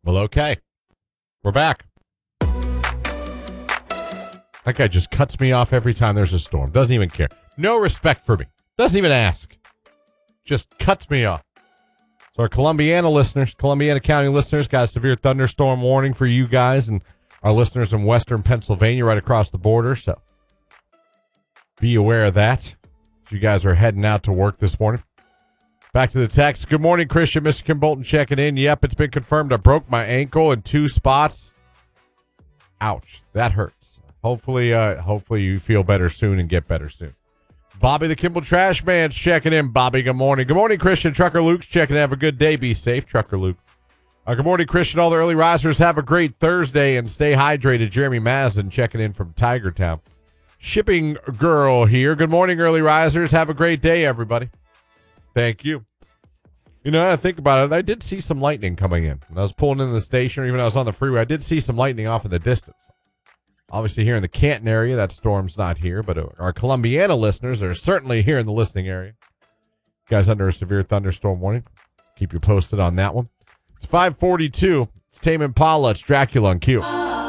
Well, okay. We're back. That guy just cuts me off every time there's a storm. Doesn't even care. No respect for me. Doesn't even ask. Just cuts me off. So our Columbiana listeners, Columbiana County listeners, got a severe thunderstorm warning for you guys and our listeners in western Pennsylvania right across the border. So be aware of that. You guys are heading out to work this morning. Back to the text. Good morning, Christian. Mr. Kim Bolton checking in. Yep, it's been confirmed. I broke my ankle in 2 spots. Ouch. That hurts. Hopefully you feel better soon and get better soon. Bobby the Kimball Trash Man's checking in. Bobby, good morning. Good morning, Christian. Trucker Luke's checking in. Have a good day. Be safe, Trucker Luke. Good morning, Christian. All the early risers have a great Thursday and stay hydrated. Jeremy Mazin checking in from Tigertown. Shipping Girl here. Good morning, early risers. Have a great day, everybody. Thank you. You know, I think about it. I did see some lightning coming in. When I was pulling into the station, or even when I was on the freeway, I did see some lightning off in the distance. Obviously, here in the Canton area, that storm's not here, but our Columbiana listeners are certainly here in the listening area. You guys under a severe thunderstorm warning. Keep you posted on that one. It's 5:42. It's Tame Impala. It's Dracula on Q.